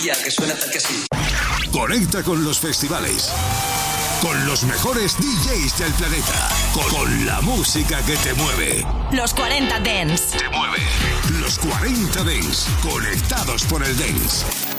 maravilla, que suena tal que así. Conecta con los festivales, con los mejores DJs del planeta, con la música que te mueve. Los 40 Dance. Te mueve. Los 40 Dance, conectados por el Dance.